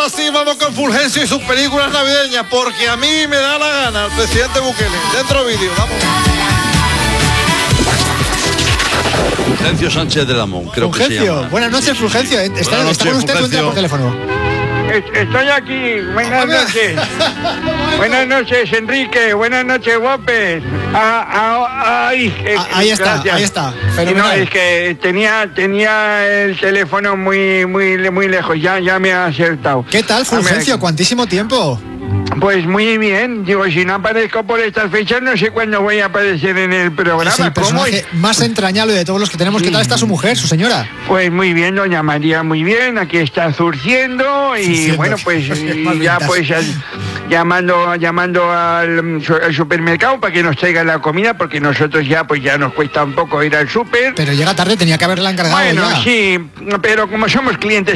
ahora sí vamos con Fulgencio y sus películas navideñas, porque a mí me da la gana el presidente Bukele. Dentro vídeo, vamos. Fulgencio Sánchez de Lamón, creo que se llama. Buenas noches, Fulgencio. ¿Está con usted o entra por teléfono? Estoy aquí. Buenas noches. Buenas noches, Enrique. Buenas noches, López. Ahí está. Fenomenal. No, es que tenía el teléfono muy lejos. Ya me ha acertado. ¿Qué tal, Fulgencio? ¿Cuántísimo tiempo? Pues muy bien. Digo, si no aparezco por estas fechas, no sé cuándo voy a aparecer en el programa. Es el personaje más entrañable de todos los que tenemos. ¿Qué tal está su mujer, su señora? Pues muy bien, doña María, muy bien. Aquí está zurciendo y bueno, pues ya pues llamando al supermercado para que nos traigan la comida, porque nosotros ya nos cuesta un poco ir al súper. Pero llega tarde, tenía que haberla encargado. Bueno, ya. Sí, pero como somos clientes